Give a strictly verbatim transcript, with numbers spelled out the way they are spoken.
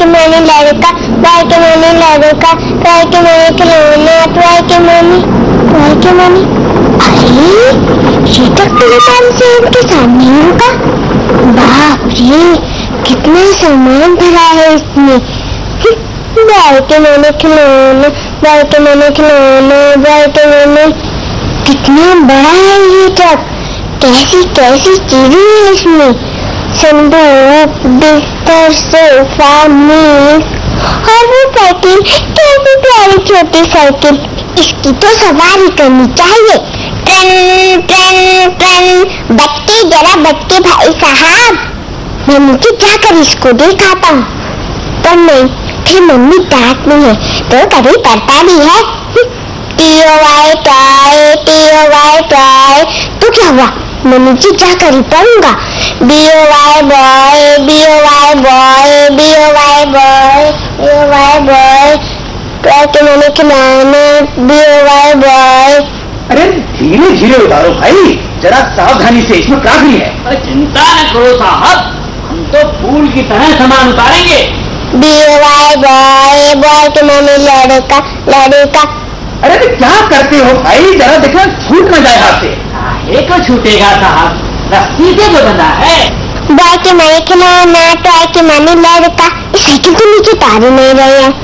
के मैंने लड़का, बाय के मैंने लड़का, ट्राई के मैंने खिलौना, ट्राई के मैंने ट्राई के मैंने अरे ये तक तेरे पान से उनके सामने ही रुका। बाप रे, कितना सामान भरा है इसमें। बाय के मैंने खिलौना, बाय के मैंने खिलौना, बाय के मैंने कितना बड़ा है ये ट्रक। कैसी कैसी चीजें हैं इसमें, संदूक, बिस्तर, सोफा, मेज और वो साइकिल, कैसी प्यारी छोटी साइकिल। इसकी तो सवारी करनी चाहिए। ट्रेन ट्रेन ट्रेन, बच्चे जरा बच्चे भाई साहब, मैं नीचे जाकर इसको दिखाता हूँ। पर नहीं, फिर मम्मी डांटनी है तो कभी पढ़ता भी है। TO Y toy, TO Y toy. तो क्या हुआ, मैं नीचे जाकर ही पढ़ूंगा। BO Y boy, BO Y boy, BO Y boy, BO Y boy, try के मैंने खिलौना, बीओ वाई बॉय। अरे धीरे धीरे उतारो भाई, जरा सावधानी से, इसमें काफी है। अरे चिंता न करो साहब, हम तो फूल की तरह सामान उतारेंगे। बीओ वाई बॉय, बॉय के मैंने लड़का, लड़का। अरे क्या करते हो भाई, जरा देखना छूट न जाए हाथ से। एक छूटेगा साहब, रस्सी से तो बंधा है। बॉय के मैंने खिलौना, ट्राई के मैंने लड़का। इस साइकिल को नीचे उतार ही नहीं रहे हैं।